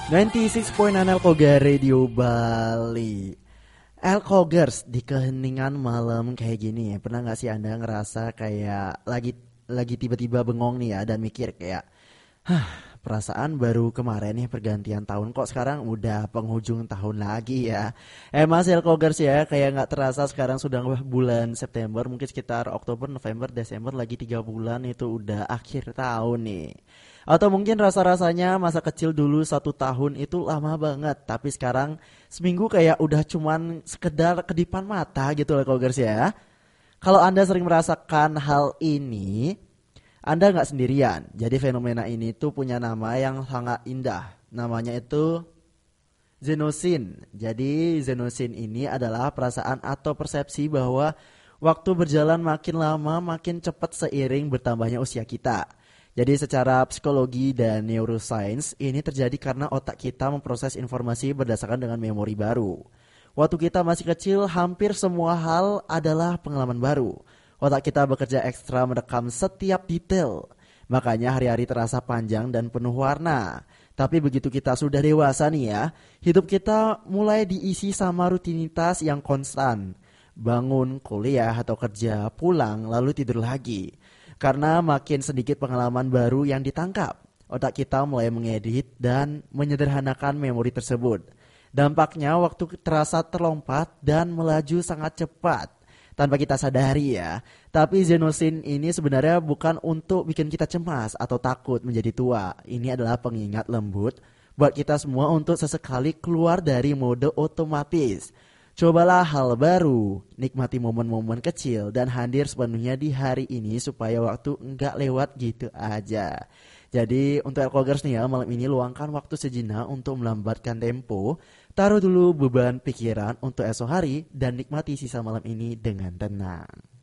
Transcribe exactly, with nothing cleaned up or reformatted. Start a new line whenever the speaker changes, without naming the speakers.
sembilan puluh enam koma sembilan Elkogar Radio Bali. Elkogers di keheningan malam kayak gini ya. Pernah gak sih Anda ngerasa kayak lagi lagi tiba-tiba bengong nih ya dan mikir kayak, hah, perasaan baru kemarin nih pergantian tahun kok sekarang udah penghujung tahun lagi ya. Eh Mas Elkogers ya, kayak nggak terasa sekarang sudah bulan September, mungkin sekitar Oktober, November, Desember, lagi tiga bulan itu udah akhir tahun nih. Atau mungkin rasa-rasanya masa kecil dulu satu tahun itu lama banget, tapi sekarang seminggu kayak udah cuman sekedar kedipan mata gitu loh Kogers ya. Kalau Anda sering merasakan hal ini, Anda nggak sendirian. Jadi fenomena ini tuh punya nama yang sangat indah. Namanya itu zenosin. Jadi zenosin ini adalah perasaan atau persepsi bahwa waktu berjalan makin lama makin cepat seiring bertambahnya usia kita. Jadi secara psikologi dan neuroscience ini terjadi karena otak kita memproses informasi berdasarkan dengan memori baru. Waktu kita masih kecil hampir semua hal adalah pengalaman baru. Otak kita bekerja ekstra merekam setiap detail. Makanya hari-hari terasa panjang dan penuh warna. Tapi begitu kita sudah dewasa nih ya, hidup kita mulai diisi sama rutinitas yang konstan. Bangun, kuliah atau kerja, pulang, lalu tidur lagi. Karena makin sedikit pengalaman baru yang ditangkap, otak kita mulai mengedit dan menyederhanakan memori tersebut. Dampaknya waktu terasa terlompat dan melaju sangat cepat tanpa kita sadari ya. Tapi zenosin ini sebenarnya bukan untuk bikin kita cemas atau takut menjadi tua. Ini adalah pengingat lembut buat kita semua untuk sesekali keluar dari mode otomatis. Cobalah hal baru, nikmati momen-momen kecil dan hadir sepenuhnya di hari ini supaya waktu enggak lewat gitu aja. Jadi untuk Elkogers nih ya, malam ini luangkan waktu sejenak untuk melambatkan tempo, taruh dulu beban pikiran untuk esok hari dan nikmati sisa malam ini dengan tenang.